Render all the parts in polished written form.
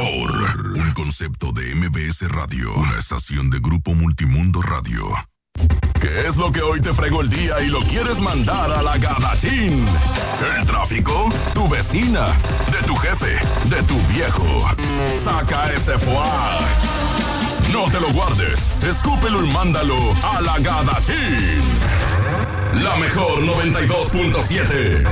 mejor. Un concepto de MBS Radio, una estación de Grupo Multimundo Radio. ¿Qué es lo que hoy te fregó el día y lo quieres mandar a la Gadachín? ¿El tráfico? ¿Tu vecina? ¿De tu jefe? ¿De tu viejo? Saca ese fuá. No te lo guardes, escúpelo y mándalo a la Gadachín. La mejor 92.7.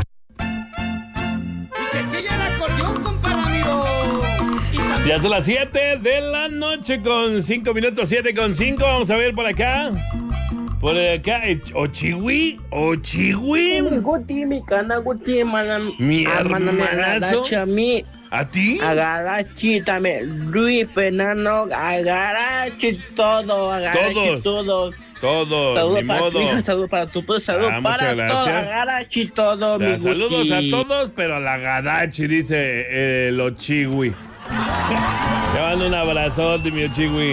Ya son las 7 de la noche con 5 minutos, 7 con 5. Vamos a ver por acá. Por acá, Ochiwi. Guti, mi cana, Guti, mi hermanazo. ¿A ti? Agarachi también, Luis Fernando, Agarachi, todo, Agarachi, todos. Todos, ni modo. Tu hijo, salud para tu pueblo, salud para todos, Agarachi, todo, o sea, mi saludos Guti. a todos, pero a la Gadachi, dice el Ochiwi. Te mando un abrazote, mi Ochiwi.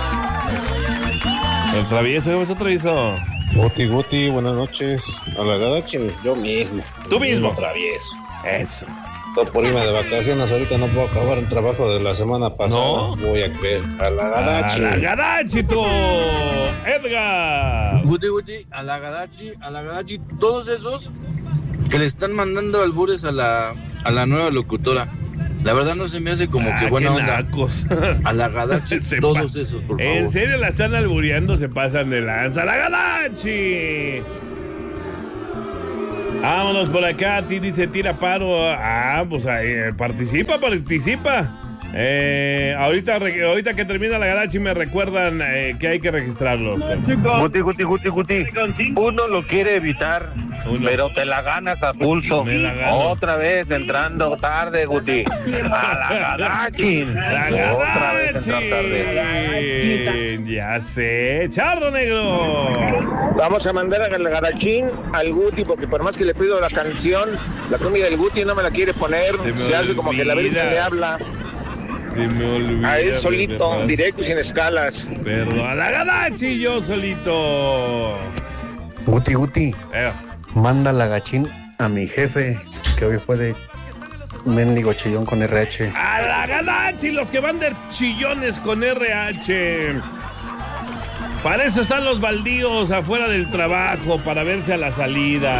El travieso, ¿cómo es el travieso? Guti, buenas noches. A la Gadachi, yo mismo. ¿Tú mismo? Travieso. Eso. Estoy por irme de vacaciones, ahorita no puedo acabar el trabajo de la semana pasada. ¿No? Voy a creer. A la Gadachi. A la Gadachi, tú. Edgar. Guti, a la Gadachi, todos esos que le están mandando albures a la nueva locutora. La verdad no se me hace como que buena onda. Nacos. A la Gadachi, todos esos, por favor. ¿En serio la están albureando? Se pasan de lanza. ¡A la Gadachi! Vámonos por acá. A ti dice tira paro. Pues ahí, participa. Ahorita que termina la Gadachi me recuerdan que hay que registrarlos. Guti. Uno lo quiere evitar, pero te la ganas a pulso. Otra vez entrando tarde, Guti. A la Gadachi. Otra vez entrar tarde. Ya sé. Charro negro. Vamos a mandar a la Gadachín al Guti, porque por más que le pido la canción, la comida del Guti no me la quiere poner. Se hace como que la Virgen le habla. Se me olvida. A él solito, directo y sin escalas. Perdón, a la Gadachi, yo solito. Guti. Manda la Gachín a mi jefe, que hoy fue de mendigo chillón con RH. A la Gadachi, los que van de chillones con RH. Para eso están los baldíos afuera del trabajo, para verse a la salida.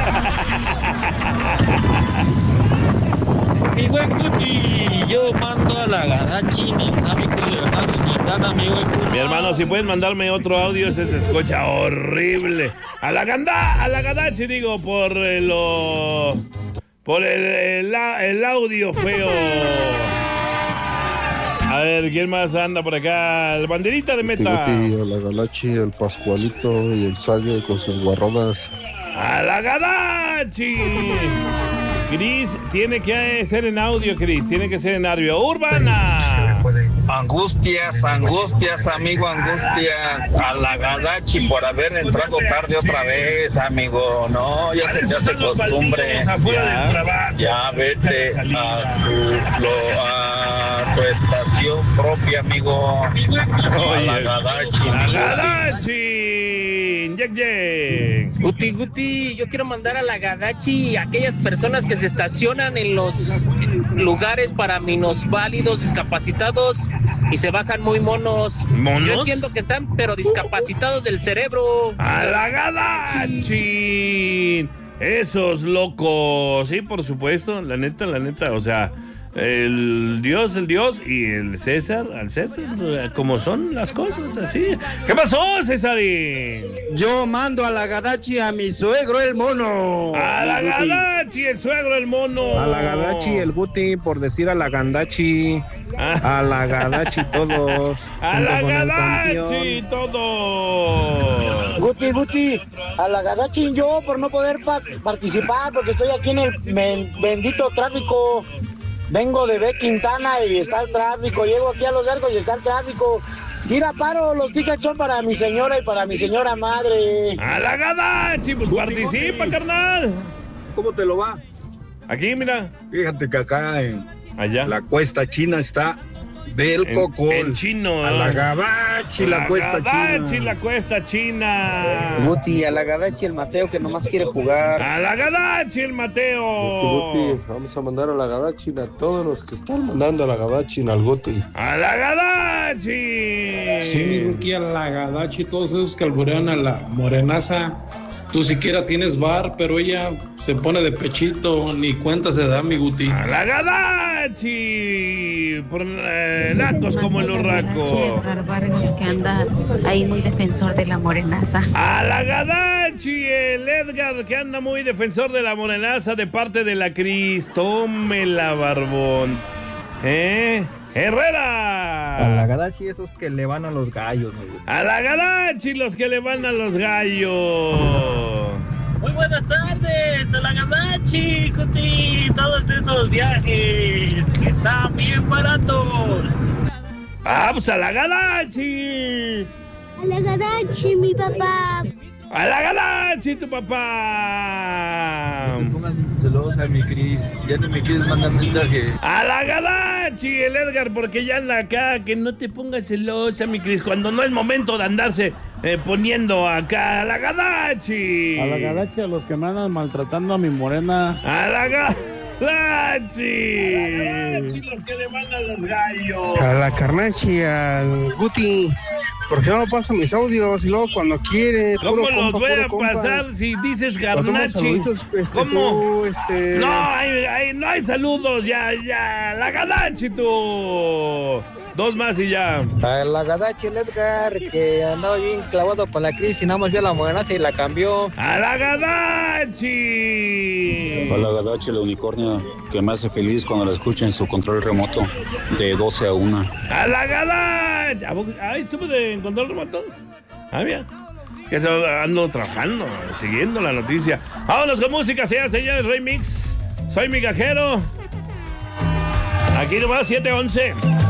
Mi buen Guti, yo mando a la Gadachi, mi hermano, si puedes mandarme otro audio, ese se escucha horrible. A la Gadachi, digo, por el audio feo. A ver, ¿quién más anda por acá? El banderita de meta. Guti, a la Gadachi, el Pascualito y el Salve con sus guarrodas. ¡A la Gadachi! Cris, tiene que ser en audio, Cris. Tiene que ser en audio. ¡Urbana! Angustias, amigo, angustias. A la Gadachi por haber entrado tarde otra vez, amigo. No, ya se te hace costumbre. Ya vete a tu estación propia, amigo. A la Gadachi. ¡A la Gadachi! Guti, yo quiero mandar a la Gadachi a aquellas personas que se estacionan en los lugares para minusválidos, discapacitados y se bajan muy monos. Yo entiendo que están, pero discapacitados del cerebro. ¡A la Gadachi! Esos locos. Sí, por supuesto, la neta, o sea, el Dios y el César, al César, como son las cosas, así. ¿Qué pasó, Césarín? Yo mando a la Gadachi a mi suegro el mono. A la Gadachi, el suegro el mono. A la Gadachi el Guti, por decir a la Gandachi. A la Gadachi todos. A la Gadachi todos. Guti, a la Gadachi yo por no poder participar porque estoy aquí en el bendito tráfico. Vengo de B. Quintana y está el tráfico. Llego aquí a Los Arcos y está el tráfico. Tira paro, los tickets son para mi señora y para mi señora madre. ¡A la Gadachi! Pues participa, carnal. ¿Cómo te lo va? Aquí, mira. Fíjate que acá en allá la Cuesta China está del Cocol. En chino. A la Gadachi, la cuesta china. La cuesta china. Guti, a la Gadachi el Mateo que nomás quiere jugar. A la Gadachi el Mateo. Guti, vamos a mandar a la Gadachi a todos los que están mandando a la Gadachi al Guti. A la Gadachi. Sí, mi Guti, a la Gadachi, todos esos que alburean a la morenaza. Tú siquiera tienes bar, pero ella se pone de pechito, ni cuenta se da, mi Guti. ¡A la Gadachi! Por nacos como el urraco. Que anda ahí muy defensor de la morenaza. ¡A la Gadachi! El Edgar que anda muy defensor de la morenaza de parte de la Cris. Tómela, barbón. ¡Herrera! A la Gadachi esos que le van a los gallos, mi Guti. ¡A la Gadachi los que le van a los gallos! Muy buenas tardes, a la Gadachi, Guti. Todos esos viajes que están bien baratos. ¡Ah, pues a la Gadachi! A la Gadachi, mi papá. ¡A la Gadachi, tu papá! No te pongas celosa, mi Cris. Ya ni me quieres mandar mensaje. ¡A la Gadachi, el Edgar! Porque ya anda acá. Que no te pongas celosa, mi Cris. Cuando no es momento de andarse poniendo acá. ¡A la Gadachi! A la Gadachi, a los que me andan maltratando a mi morena. ¡A la Gadachi! ¡A la Gadachi, los que le mandan los gallos! A la Carnachi, al Guti. ¿Por qué no lo pasan mis audios? Y luego cuando quiere. ¿Cómo los voy a pasar si dices Garnachi? ¿Cómo? No, no hay saludos, ya. La Gadachi, tú. Dos más y ya. A la Gadachi, el Edgar, que andaba bien clavado con la Cris y nada más vio la morenaza y la cambió. ¡A la Gadachi! A la Gadachi, la unicornia, que me hace feliz cuando la escucho en su control remoto de 12 a 1. ¡A la Gadachi! ¿Ah, estuvo en control remoto? Ah, bien. Es que ando trabajando, siguiendo la noticia. Vámonos con música, señores, Remix. Soy migajero. Aquí nomás 7:11.